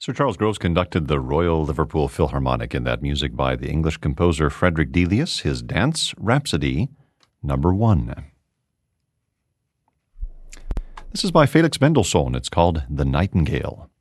Sir Charles Groves conducted the Royal Liverpool Philharmonic in that music by the English composer Frederick Delius, his Dance Rhapsody Number 1. This is by Felix Mendelssohn. It's called The Nightingale.